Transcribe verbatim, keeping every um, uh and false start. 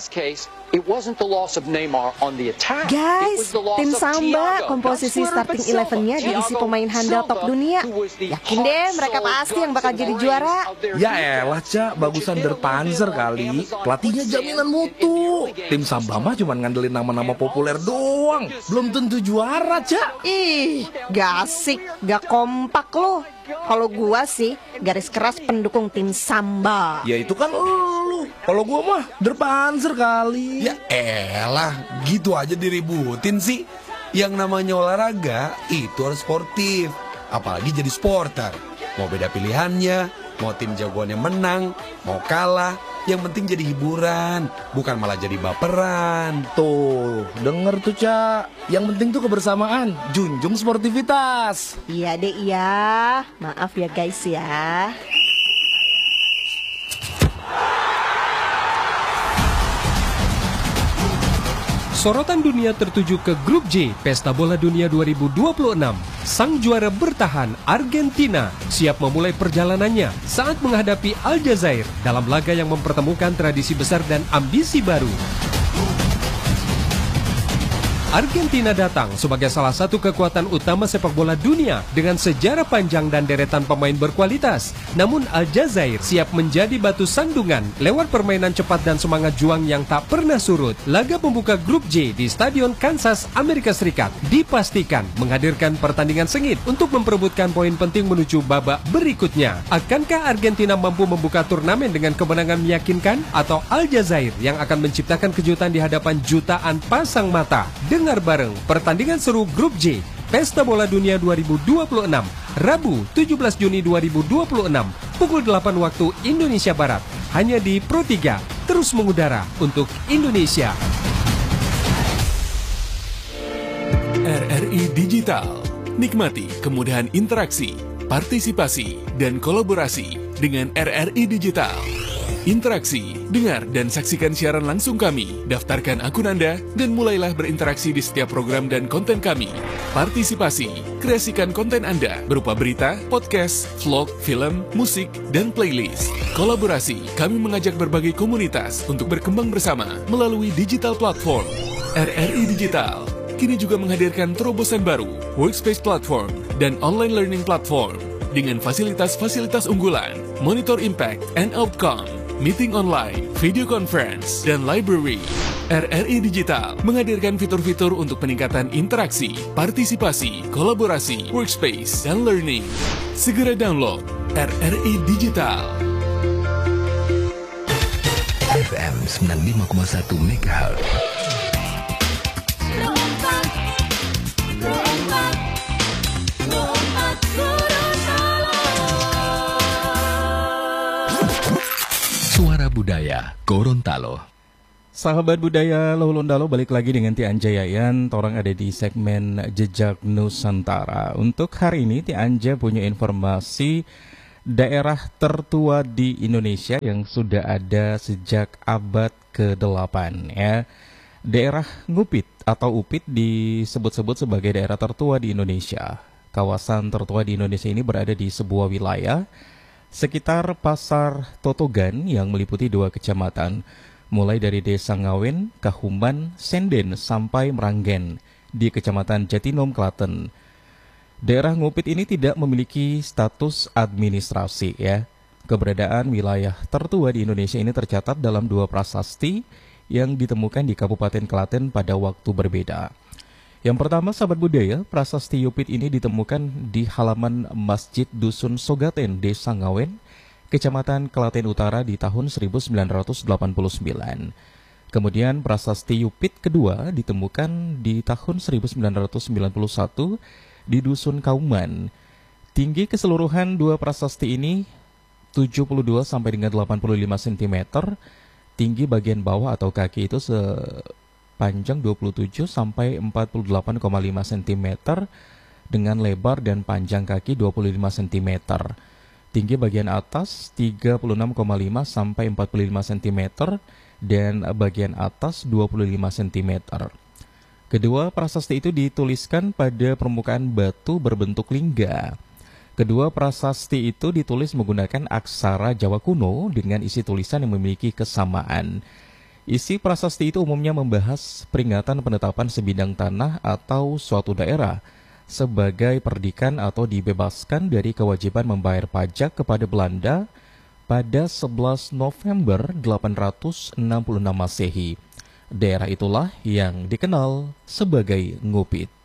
this case, it wasn't the loss of Neymar on the attack. Guys, tim Samba komposisi starting eleven-nya diisi pemain handal top dunia. Yakin deh mereka pasti yang bakal jadi juara. Ya elah, Cak, bagusan Der Panzer kali. Pelatihnya jaminan mutu. Tim Samba mah cuma ngandelin nama-nama populer doang. Belum tentu juara, Cak. Ih, gak asik, gak kompak loh. Kalau gua sih garis keras pendukung tim Samba. Ya itu kan lu. Kalau gua mah Der Panzer kali. Ya elah, gitu aja diributin sih. Yang namanya olahraga itu harus sportif. Apalagi jadi sporter. Mau beda pilihannya, mau tim jagoannya menang, mau kalah, yang penting jadi hiburan, bukan malah jadi baperan. Tuh, denger tuh, Cak. Yang penting tuh kebersamaan, junjung sportivitas. Iya deh, iya. Maaf ya guys ya. Sorotan dunia tertuju ke Grup J Pesta Bola Dunia dua ribu dua puluh enam. Sang juara bertahan Argentina siap memulai perjalanannya saat menghadapi Aljazair dalam laga yang mempertemukan tradisi besar dan ambisi baru. Argentina datang sebagai salah satu kekuatan utama sepak bola dunia dengan sejarah panjang dan deretan pemain berkualitas. Namun Aljazair siap menjadi batu sandungan lewat permainan cepat dan semangat juang yang tak pernah surut. Laga pembuka Grup J di Stadion Kansas, Amerika Serikat dipastikan menghadirkan pertandingan sengit untuk memperebutkan poin penting menuju babak berikutnya. Akankah Argentina mampu membuka turnamen dengan kemenangan meyakinkan atau Aljazair yang akan menciptakan kejutan di hadapan jutaan pasang mata? Dengar bareng pertandingan seru Grup J Pesta Bola Dunia dua ribu dua puluh enam Rabu tujuh belas Juni dua ribu dua puluh enam pukul delapan waktu Indonesia Barat hanya di Pro tiga, terus mengudara untuk Indonesia. R R I Digital, nikmati kemudahan interaksi, partisipasi, dan kolaborasi dengan R R I Digital. Interaksi, dengar dan saksikan siaran langsung kami, daftarkan akun Anda, dan mulailah berinteraksi di setiap program dan konten kami. Partisipasi, kreasikan konten Anda berupa berita, podcast, vlog, film, musik, dan playlist. Kolaborasi, kami mengajak berbagai komunitas untuk berkembang bersama melalui digital platform. R R I Digital kini juga menghadirkan terobosan baru, workspace platform, dan online learning platform dengan fasilitas-fasilitas unggulan, monitor impact and outcome, meeting online, video conference, dan library. R R I Digital menghadirkan fitur-fitur untuk peningkatan interaksi, partisipasi, kolaborasi, workspace, dan learning. Segera download R R I Digital. F M sembilan puluh lima koma satu megahertz. Suara Budaya Gorontalo. Sahabat budaya Lowlondalo, balik lagi dengan Ti Anja Yayan. Torang ada di segmen Jejak Nusantara. Untuk hari ini Ti Anja punya informasi daerah tertua di Indonesia yang sudah ada sejak abad kedelapan ya. Daerah Ngupit atau Upit disebut-sebut sebagai daerah tertua di Indonesia. Kawasan tertua di Indonesia ini berada di sebuah wilayah sekitar Pasar Totogan yang meliputi dua kecamatan, mulai dari Desa Ngawen, Kahuman, Senden, sampai Meranggen di Kecamatan Jatinom, Klaten. Daerah Ngupit ini tidak memiliki status administrasi ya. Keberadaan wilayah tertua di Indonesia ini tercatat dalam dua prasasti yang ditemukan di Kabupaten Klaten pada waktu berbeda. Yang pertama, sahabat budaya, prasasti Upit ini ditemukan di halaman Masjid Dusun Sogaten, Desa Ngawen, Kecamatan Klaten Utara di tahun seribu sembilan ratus delapan puluh sembilan. Kemudian prasasti Upit kedua ditemukan di tahun seribu sembilan ratus sembilan puluh satu di Dusun Kauman. Tinggi keseluruhan dua prasasti ini tujuh puluh dua sampai dengan delapan puluh lima sentimeter. Tinggi bagian bawah atau kaki itu se panjang dua puluh tujuh sampai empat puluh delapan koma lima sentimeter dengan lebar dan panjang kaki dua puluh lima sentimeter. Tinggi bagian atas tiga puluh enam koma lima sampai empat puluh lima sentimeter dan bagian atas dua puluh lima sentimeter. Kedua prasasti itu dituliskan pada permukaan batu berbentuk lingga. Kedua prasasti itu ditulis menggunakan aksara Jawa kuno dengan isi tulisan yang memiliki kesamaan. Isi prasasti itu umumnya membahas peringatan penetapan sebidang tanah atau suatu daerah sebagai perdikan atau dibebaskan dari kewajiban membayar pajak kepada Belanda pada sebelas November delapan ratus enam puluh enam Masehi. Daerah itulah yang dikenal sebagai Ngupit.